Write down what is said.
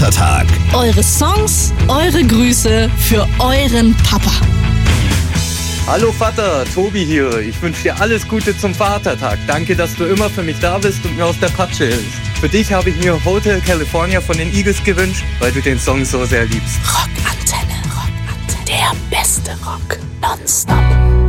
Vatertag. Eure Songs, eure Grüße für euren Papa. Hallo Vater, Tobi hier. Ich wünsche dir alles Gute zum Vatertag. Danke, dass du immer für mich da bist und mir aus der Patsche hilfst. Für dich habe ich mir Hotel California von den Eagles gewünscht, weil du den Song so sehr liebst. Rockantenne, Rockantenne. Der beste Rock. Nonstop.